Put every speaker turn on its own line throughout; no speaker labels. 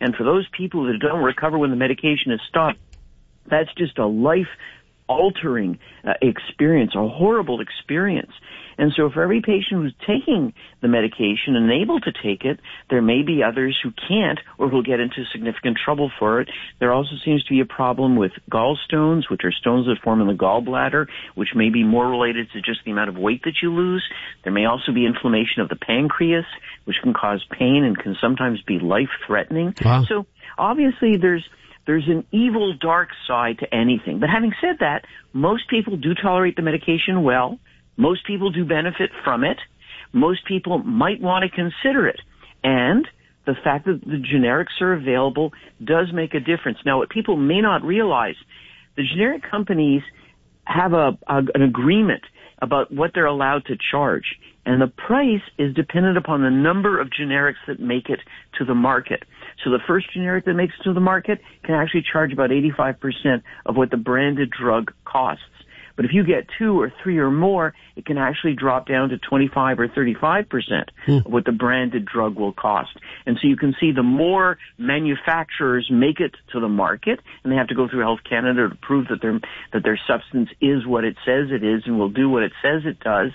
And for those people that don't recover when the medication is stopped, that's just a life-altering experience, a horrible experience. And so for every patient who's taking the medication and able to take it, there may be others who can't or who'll get into significant trouble for it. There also seems to be a problem with gallstones, which are stones that form in the gallbladder, which may be more related to just the amount of weight that you lose. There may also be inflammation of the pancreas, which can cause pain and can sometimes be life-threatening.
Wow.
So obviously there's an evil, dark side to anything. But having said that, most people do tolerate the medication well. Most people do benefit from it. Most people might want to consider it. And the fact that the generics are available does make a difference. Now, what people may not realize, the generic companies have an agreement about what they're allowed to charge. And the price is dependent upon the number of generics that make it to the market. So the first generic that makes it to the market can actually charge about 85% of what the branded drug costs. But if you get 2 or 3 or more, it can actually drop down to 25 or 35% of what the branded drug will cost. And so you can see the more manufacturers make it to the market, and they have to go through Health Canada to prove that their substance is what it says it is and will do what it says it does.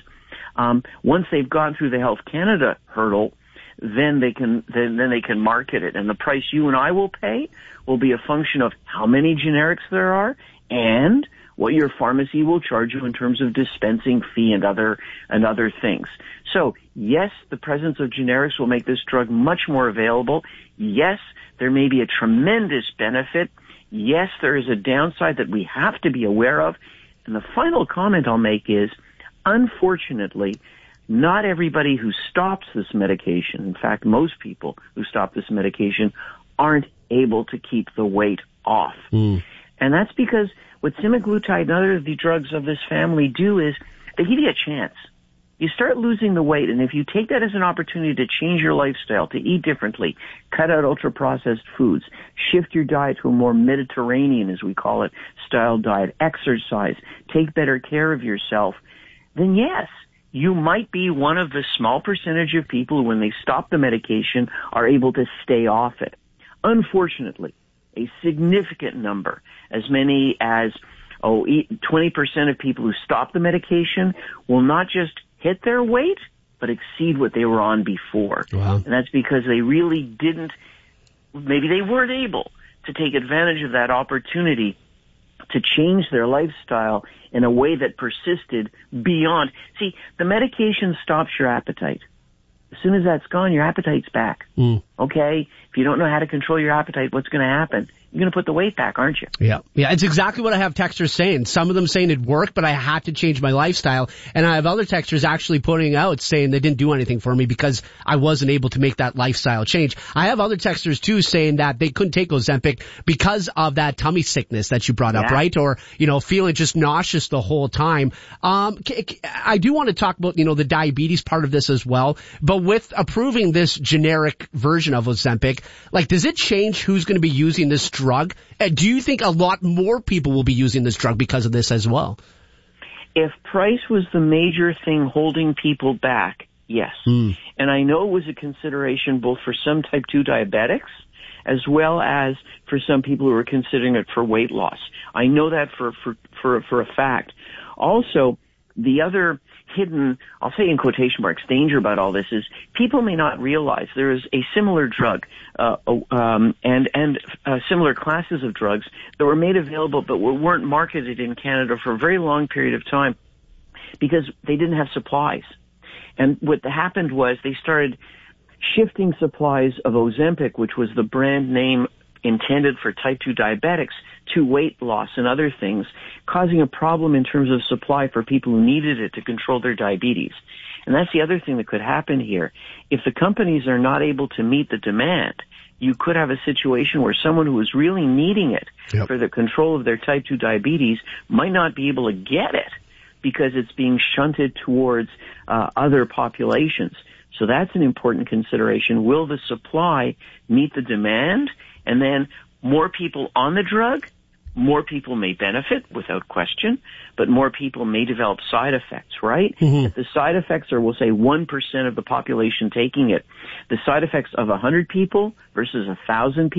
Once they've gone through the Health Canada hurdle, then they can market it. And the price you and I will pay will be a function of how many generics there are and what your pharmacy will charge you in terms of dispensing fee and other things. So, yes, the presence of generics will make this drug much more available. Yes, there may be a tremendous benefit. Yes, there is a downside that we have to be aware of. And the final comment I'll make is, unfortunately, not everybody who stops this medication, in fact, most people who stop this medication, aren't able to keep the weight off. And that's because what semaglutide and other of the drugs of this family do is they give you a chance. You start losing the weight, and if you take that as an opportunity to change your lifestyle, to eat differently, cut out ultra-processed foods, shift your diet to a more Mediterranean, as we call it, style diet, exercise, take better care of yourself, then yes, you might be one of the small percentage of people who, when they stop the medication, are able to stay off it. Unfortunately, a significant number, as many as 20% of people who stop the medication will not just hit their weight, but exceed what they were on before.
Wow.
And that's because they really maybe they weren't able to take advantage of that opportunity to change their lifestyle in a way that persisted beyond. See, the medication stops your appetite. As soon as that's gone, your appetite's back. Okay? If you don't know how to control your appetite, what's going to happen? You're going to put the weight back, aren't you?
Yeah, it's exactly what I have texters saying. Some of them saying it worked, but I had to change my lifestyle. And I have other texters actually putting out saying they didn't do anything for me because I wasn't able to make that lifestyle change. I have other texters too saying that they couldn't take Ozempic because of that tummy sickness that you brought up, right? Or, feeling just nauseous the whole time. I do want to talk about, the diabetes part of this as well. But with approving this generic version of Ozempic, does it change who's going to be using this drug? Do you think a lot more people will be using this drug because of this as well?
If price was the major thing holding people back, yes. And I know it was a consideration both for some type 2 diabetics as well as for some people who were considering it for weight loss. I know that for a fact. Also, the other hidden, I'll say in quotation marks, danger about all this is people may not realize there is a similar drug and similar classes of drugs that were made available but weren't marketed in Canada for a very long period of time because they didn't have supplies. And what happened was they started shifting supplies of Ozempic, which was the brand name intended for type 2 diabetics, to weight loss and other things, causing a problem in terms of supply for people who needed it to control their diabetes. And that's the other thing that could happen here. If the companies are not able to meet the demand, you could have a situation where someone who is really needing it for the control of their type 2 diabetes might not be able to get it because it's being shunted towards other populations. So that's an important consideration. Will the supply meet the demand? And then more people on the drug, more people may benefit without question, but more people may develop side effects, right? If the side effects are, we'll say, 1% of the population taking it, the side effects of 100 people versus 1,000 people,